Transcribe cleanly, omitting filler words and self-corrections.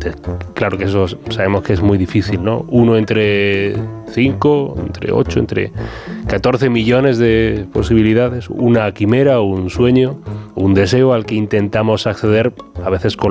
Claro que eso sabemos que es muy difícil, ¿no? Uno entre 5, entre 8, entre 14 millones de posibilidades, una quimera o un sueño, un deseo al que intentamos acceder a veces con